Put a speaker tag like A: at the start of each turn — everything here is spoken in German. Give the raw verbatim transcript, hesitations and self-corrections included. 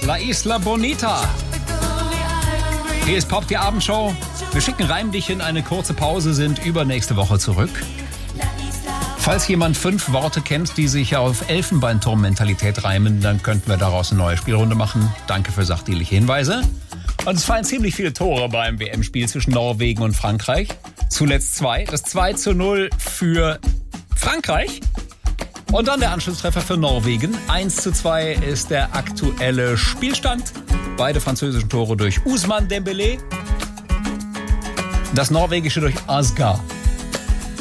A: La Isla Bonita. Hier ist Pop, die Abendshow. Wir schicken Reim dich in eine kurze Pause, sind übernächste Woche zurück. Falls jemand fünf Worte kennt, die sich auf Elfenbeinturm-Mentalität reimen, dann könnten wir daraus eine neue Spielrunde machen. Danke für sachdienliche Hinweise. Und es fallen ziemlich viele Tore beim W M-Spiel zwischen Norwegen und Frankreich. Zuletzt zwei. Das zwei zu null für Frankreich. Und dann der Anschlusstreffer für Norwegen. eins zu zwei ist der aktuelle Spielstand. Beide französischen Tore durch Ousmane Dembélé. Das norwegische durch Asgar.